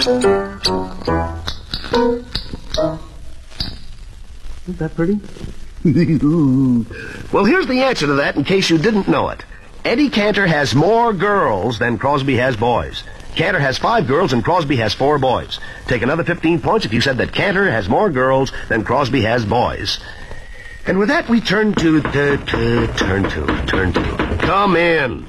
Isn't that pretty? Well, here's the answer to that in case you didn't know it. Eddie Cantor has more girls than Crosby has boys. Cantor has 5 girls and Crosby has 4 boys. Take another 15 points if you said that Cantor has more girls than Crosby has boys. And with that, we turn to. Come in.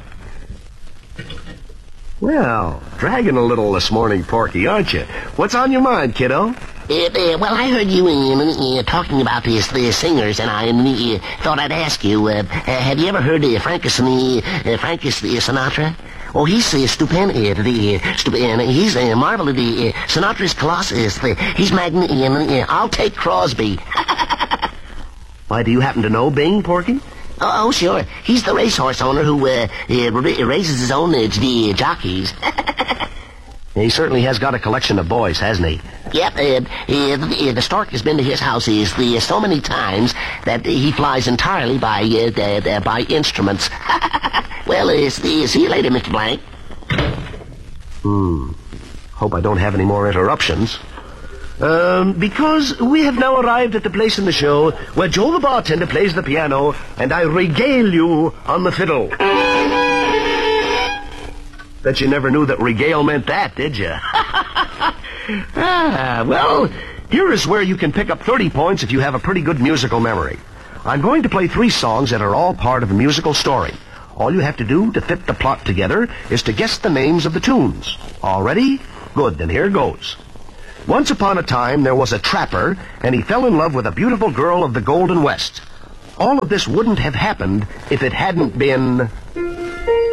Well, dragging a little this morning, Porky, aren't you? What's on your mind, kiddo? Well, I heard you talking about these singers, and I thought I'd ask you, have you ever heard Frank Sinatra? Oh, he's stupendous. He's marvelous. Sinatra's colossus. He's magnificent. I'll take Crosby. Why, do you happen to know Bing, Porky? Oh, sure. He's the racehorse owner who raises his own jockeys. He certainly has got a collection of boys, hasn't he? Yep. The stork has been to his house so many times that he flies entirely by instruments. Well, see you later, Mr. Blank. Hope I don't have any more interruptions. Because we have now arrived at the place in the show where Joe the bartender plays the piano and I regale you on the fiddle. Bet you never knew that regale meant that, did you? Well, here is where you can pick up 30 points if you have a pretty good musical memory. I'm going to play 3 songs that are all part of a musical story. All you have to do to fit the plot together is to guess the names of the tunes. All ready? Good, then here goes. Once upon a time, there was a trapper, and he fell in love with a beautiful girl of the Golden West. All of this wouldn't have happened if it hadn't been...